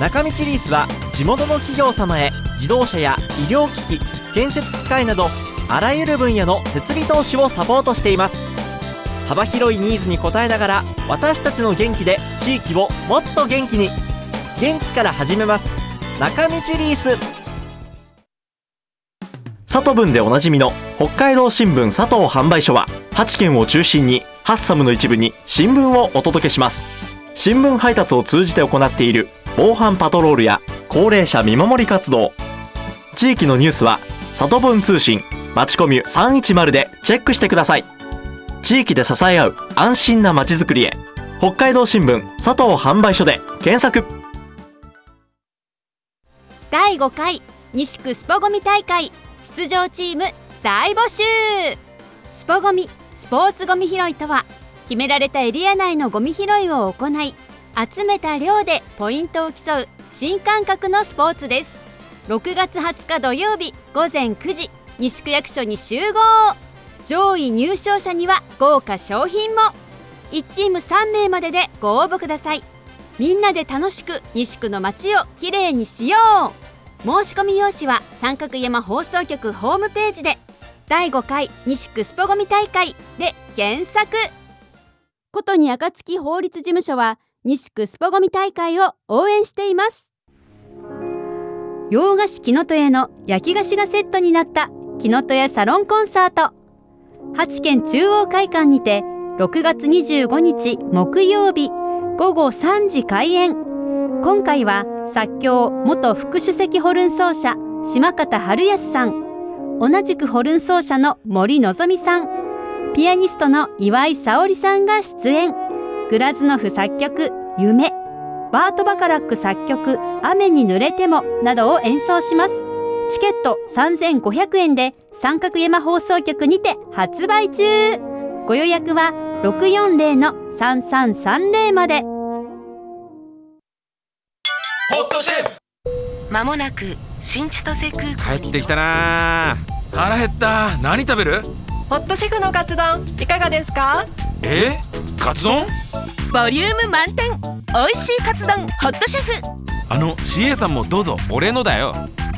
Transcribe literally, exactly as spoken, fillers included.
中道リースは地元の企業様へ自動車や医療機器、建設機械などあらゆる分野の設備投資をサポートしています。幅広いニーズに応えながら私たちの元気で地域をもっと元気に。元気から始めます。中道リース。佐藤文でおなじみの北海道新聞佐藤販売所ははちけんを中心にハッサムの一部に新聞をお届けします。新聞配達を通じて行っている防犯パトロールや高齢者見守り活動、地域のニュースは佐藤文通信まちコミュさんいちまるでチェックしてください。地域で支え合う安心なまちづくりへ、北海道新聞佐藤販売所で検索。 だいごかい西区スポゴミ大会出場チーム大募集。スポゴミスポーツゴミ拾いとは、決められたエリア内のゴミ拾いを行い、集めた量でポイントを競う新感覚のスポーツです。ろくがつはつか土曜日ごぜんくじ、西区役所に集合。上位入賞者には豪華賞品も。いちチームさんめいまででご応募ください。みんなで楽しく西区の街をきれいにしよう。申し込み用紙は三角山放送局ホームページでだいごかい西区スポゴミ大会で検索。ことに暁法律事務所は西区スポゴミ大会を応援しています。洋菓子木の戸屋の焼き菓子がセットになった木の戸屋サロンコンサート、はちけん中央会館にてろくがつにじゅうごにち木曜日ごごさんじ開演。今回は作協元副首席ホルン奏者島方春康さん、同じくホルン奏者の森のぞみさん、ピアニストの岩井沙織さんが出演。グラズノフ作曲夢、バート・バカラック作曲雨に濡れてもなどを演奏します。チケットさんぜんごひゃくえんで三角山放送局にて発売中。ご予約はろくよんぜろのさんさんさんぜろまで。 ホットシェフ、 まもなく新千歳空港に帰ってきたな。腹減った。何食べる？ ホットシェフのカツ丼いかがですか？ え？カツ丼？ ボリューム満点、おいしいカツ丼ホットシェフ。 あの シーエー さんもどうぞ。俺のだよ。